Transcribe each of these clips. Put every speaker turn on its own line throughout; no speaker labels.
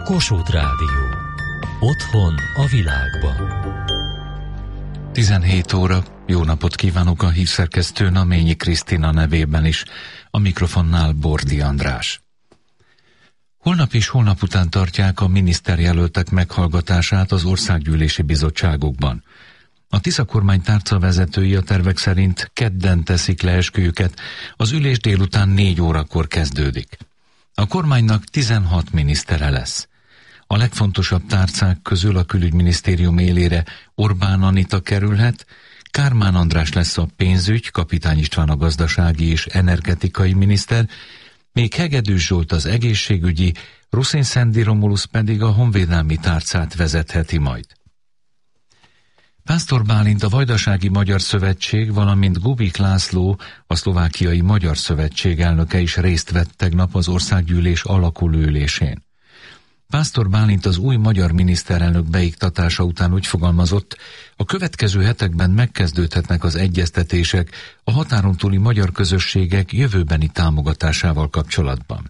Kossuth Rádió. Otthon a világban.
17 óra. Jó napot kívánok a hírszerkesztő Naményi Krisztina nevében is. A mikrofonnál Bordi András. Holnap és holnap után tartják a miniszterjelöltek meghallgatását az országgyűlési bizottságokban. A Tisza kormány tárcavezetői a tervek szerint kedden teszik le esküjüket, az ülés délután 4 órakor kezdődik. A kormánynak 16 minisztere lesz. A legfontosabb tárcák közül a külügyminisztérium élére Orbán Anita kerülhet, Kármán András lesz a pénzügy, Kapitány István a gazdasági és energetikai miniszter, még Hegedűs Zsolt az egészségügyi, Ruszin Szendi Romulusz pedig a honvédelmi tárcát vezetheti majd. Pásztor Bálint a Vajdasági Magyar Szövetség, valamint Gubik László, a Szlovákiai Magyar Szövetség elnöke is részt vett tegnap az országgyűlés alakuló ülésén. Pásztor Bálint az új magyar miniszterelnök beiktatása után úgy fogalmazott, a következő hetekben megkezdődhetnek az egyeztetések a határon túli magyar közösségek jövőbeni támogatásával kapcsolatban.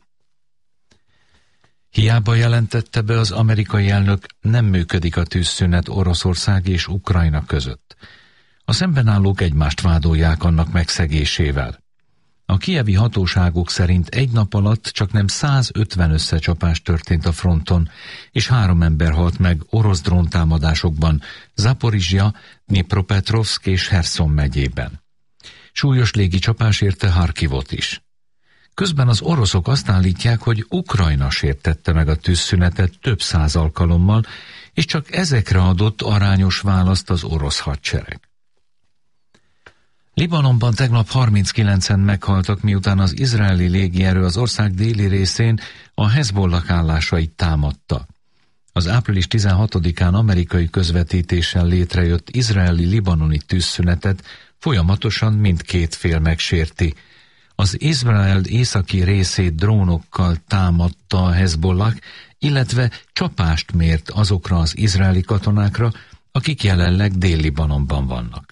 Hiába jelentette be az amerikai elnök, nem működik a tűzszünet Oroszország és Ukrajna között. A szembenállók egymást vádolják annak megszegésével. A kijevi hatóságok szerint egy nap alatt csaknem 150 összecsapás történt a fronton, és 3 ember halt meg orosz dróntámadásokban Zaporizsja, Dnipropetrovszk és Herszon megyében. Súlyos légi csapás érte Harkivot is. Közben az oroszok azt állítják, hogy Ukrajna sértette meg a tűzszünetet több 100 alkalommal, és csak ezekre adott arányos választ az orosz hadsereg. Libanonban tegnap 39-en meghaltak, miután az izraeli légierő az ország déli részén a Hezbollah állásait támadta. Az április 16-án amerikai közvetítéssel létrejött izraeli-libanoni tűzszünetet folyamatosan mindkét fél megsérti. Az Izrael északi részét drónokkal támadta a Hezbollah, illetve csapást mért azokra az izraeli katonákra, akik jelenleg Dél-Libanonban vannak.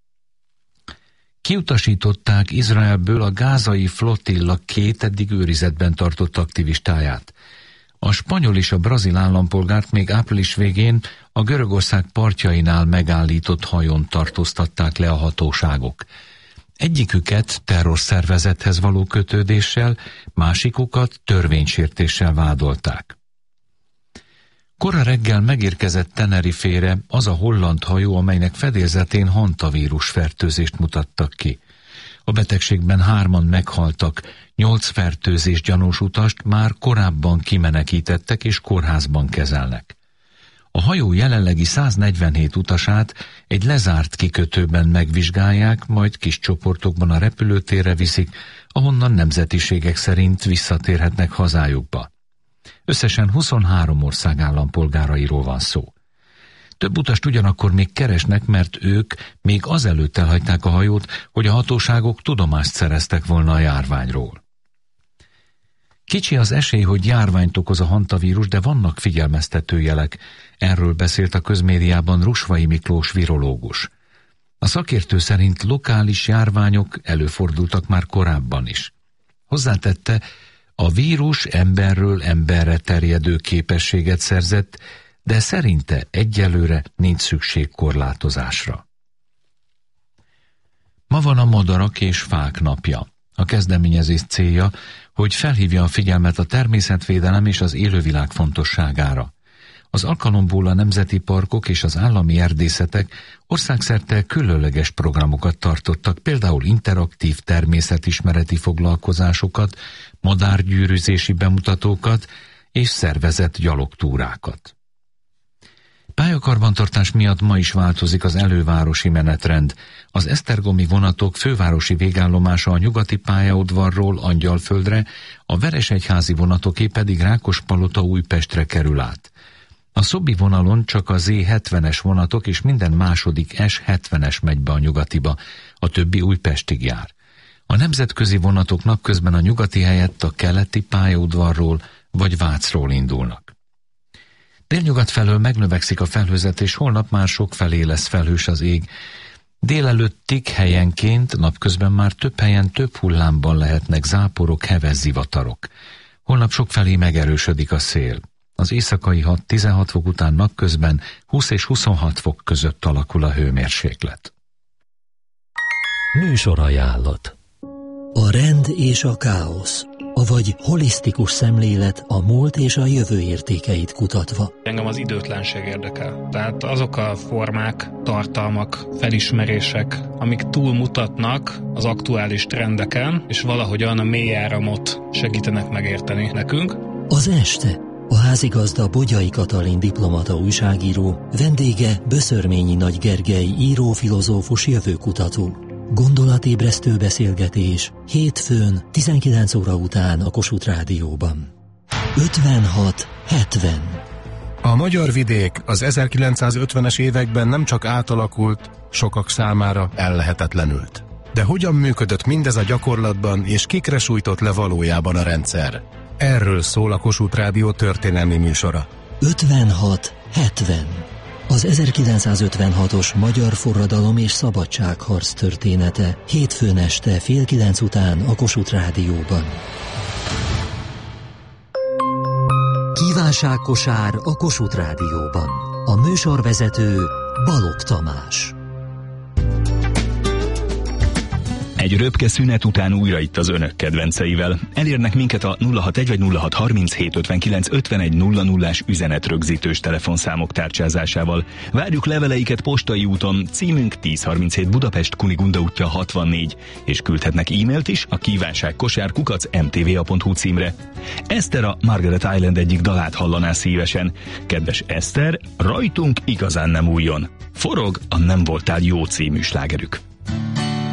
Kiutasították Izraelből a gázai flottilla 2 eddig őrizetben tartott aktivistáját. A spanyol és a brazil állampolgárt még április végén a Görögország partjainál megállított hajón tartóztatták le a hatóságok. Egyiküket terrorszervezethez való kötődéssel, másikukat törvénysértéssel vádolták. Kora reggel megérkezett Tenerifére az a holland hajó, amelynek fedélzetén hantavírus fertőzést mutattak ki. A betegségben 3-an meghaltak, 8 fertőzés gyanús utast már korábban kimenekítettek és kórházban kezelnek. A hajó jelenlegi 147 utasát egy lezárt kikötőben megvizsgálják, majd kis csoportokban a repülőtérre viszik, ahonnan nemzetiségek szerint visszatérhetnek hazájukba. Összesen 23 ország állampolgárairól van szó. Több utast ugyanakkor még keresnek, mert ők még azelőtt elhagyták a hajót, hogy a hatóságok tudomást szereztek volna a járványról. Kicsi az esély, hogy járványt okoz a hantavírus, de vannak figyelmeztető jelek. Erről beszélt a közmédiában Rusvai Miklós virológus. A szakértő szerint lokális járványok előfordultak már korábban is. Hozzátette, a vírus emberről emberre terjedő képességet szerzett, de szerinte egyelőre nincs szükség korlátozásra. Ma van a madarak és fák napja. A kezdeményezés célja, hogy felhívja a figyelmet a természetvédelem és az élővilág fontosságára. Az alkalomból a nemzeti parkok és az állami erdészetek országszerte különleges programokat tartottak, például interaktív természetismereti foglalkozásokat, madárgyűrűzési bemutatókat és szervezett gyalogtúrákat. Pályakarbantartás miatt ma is változik az elővárosi menetrend. Az esztergomi vonatok fővárosi végállomása a nyugati pályaudvarról Angyalföldre, a veresegyházi vonatoké pedig Rákospalota Újpestre kerül át. A Szobi vonalon csak a Z70-es vonatok és minden második S70-es megy be a nyugatiba, a többi Újpestig jár. A nemzetközi vonatok napközben a nyugati helyett a keleti pályaudvarról vagy Vácról indulnak. Délnyugat felől megnövekszik a felhőzet, és holnap már sokfelé lesz felhős az ég. Délelőttig helyenként, napközben már több helyen több hullámban lehetnek záporok, heves zivatarok. Holnap sokfelé megerősödik a szél. Az éjszakai 6-16 fok után napközben 20 és 26 fok között alakul a hőmérséklet.
Műsorajánlat.
A rend és a káosz, avagy holisztikus szemlélet a múlt és a jövő értékeit kutatva.
Engem az időtlenség érdekel. Tehát azok a formák, tartalmak, felismerések, amik túlmutatnak az aktuális trendeken, és valahogyan a mély áramot segítenek megérteni nekünk.
Az este. A házigazda Bogyai Katalin diplomata újságíró, vendége Böszörményi Nagy Gergely író-filozófus jövőkutató. Gondolatébresztő beszélgetés hétfőn 19 óra után a Kossuth Rádióban. 56-70.
A magyar vidék az 1950-es években nem csak átalakult, sokak számára ellehetetlenült. De hogyan működött mindez a gyakorlatban, és kikre sújtott le valójában a rendszer? Erről szól a Kossuth Rádió történelmi műsora.
56-70. Az 1956-os magyar forradalom és szabadságharc története hétfőn este 8:30 után a Kossuth Rádióban. Kívánságkosár a Kossuth Rádióban. A műsorvezető Balogh Tamás.
Egy röpke szünet után újra itt az önök kedvenceivel. Elérnek minket a 061 vagy 0637 59 51 00-ás üzenetrögzítős telefonszámok tárcsázásával. Várjuk leveleiket postai úton, címünk 1037 Budapest, Kunigunda útja 64, és küldhetnek e-mailt is a kívánságkosár@mtva.hu címre. Eszter a Margaret Island egyik dalát hallaná szívesen. Kedves Eszter, rajtunk igazán nem újjon. Forog a Nem voltál jó című slágerük.